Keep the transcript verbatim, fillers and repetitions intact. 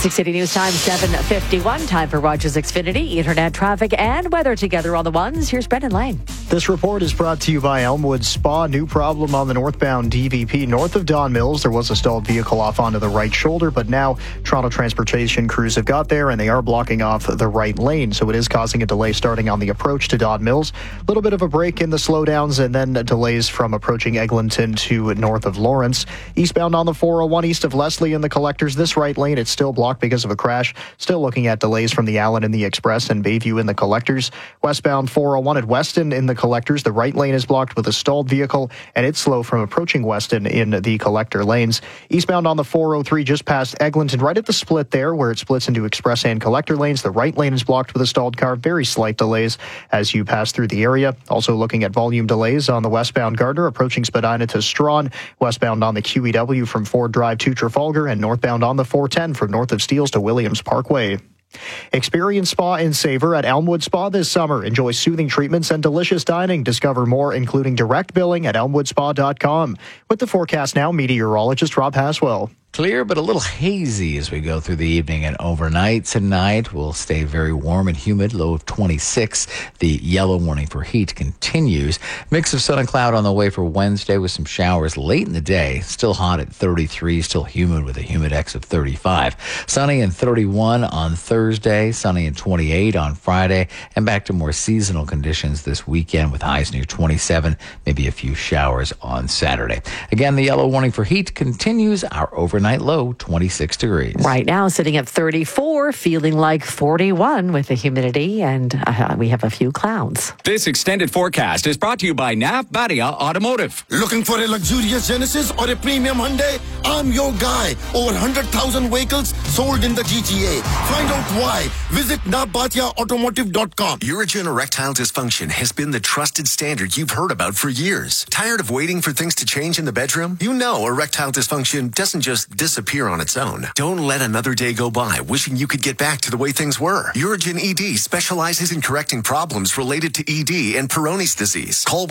six eighty News Time, seven fifty-one. Time for Rogers Xfinity, internet traffic and weather together on the ones. Here's Brendan Lane. This report is brought to you by Elmwood Spa. New problem on the northbound D V P. North of Don Mills, there was a stalled vehicle off onto the right shoulder, but now Toronto transportation crews have got there and they are blocking off the right lane. So it is causing a delay starting on the approach to Don Mills. A little bit of a break in the slowdowns and then delays from approaching Eglinton to north of Lawrence. Eastbound on the four oh one east of Leslie in the collectors. This right lane, it's still blocked because of a crash. Still looking at delays from the Allen in the Express and Bayview in the collectors. Westbound four oh one at Weston in the collectors. The right lane is blocked with a stalled vehicle, and it's slow from approaching Weston in the collector lanes. Eastbound on the four oh three just past Eglinton, right at the split there where it splits into express and collector lanes. The right lane is blocked with a stalled car. Very slight delays as you pass through the area. Also looking at volume delays on the westbound Gardner, approaching Spadina to Strawn. Westbound on the Q E W from Ford Drive to Trafalgar, and northbound on the four ten from north of Steeles to Williams Parkway. Experience spa and savor at Elmwood Spa this summer. Enjoy soothing treatments and delicious dining. Discover more, including direct billing at elmwood spa dot com. With the forecast now, meteorologist Rob Haswell. Clear, but a little hazy as we go through the evening and overnight. Tonight will stay very warm and humid, low of twenty-six. The yellow warning for heat continues. Mix of sun and cloud on the way for Wednesday with some showers late in the day. Still hot at thirty-three, still humid with a humidex of thirty-five. Sunny and thirty-one on Thursday, sunny and twenty-eight on Friday, and back to more seasonal conditions this weekend with highs near twenty-seven, maybe a few showers on Saturday. Again, the yellow warning for heat continues. Our overnight Night low, twenty-six degrees. Right now, sitting at thirty-four, feeling like forty-one with the humidity, and uh, we have a few clouds. This extended forecast is brought to you by Nav Badia Automotive. Looking for a luxurious Genesis or a premium Hyundai? I'm your guy. Over one hundred thousand vehicles sold in the G T A. Find out why. Visit nav badia automotive dot com. Urigen erectile dysfunction has been the trusted standard you've heard about for years. Tired of waiting for things to change in the bedroom? You know erectile dysfunction doesn't just disappear on its own. Don't let another day go by wishing you could get back to the way things were. Urigen E D specializes in correcting problems related to E D and Peyronie's disease. Call